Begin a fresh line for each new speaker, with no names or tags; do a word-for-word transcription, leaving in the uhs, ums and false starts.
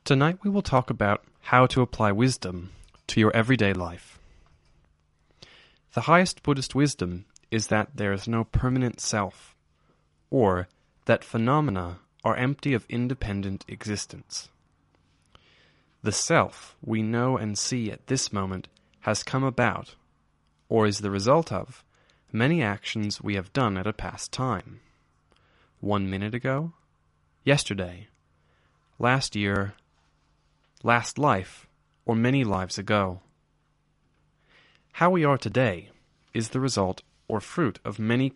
Tonight we will talk about how to apply wisdom to your everyday life. The highest Buddhist wisdom is that there is no permanent self, or that phenomena are empty of independent existence. The self we know and see at this moment has come about, or is the result of, many actions we have done at a past time. One minute ago, yesterday, last year, last life, or many lives ago. How we are today is the result or fruit of many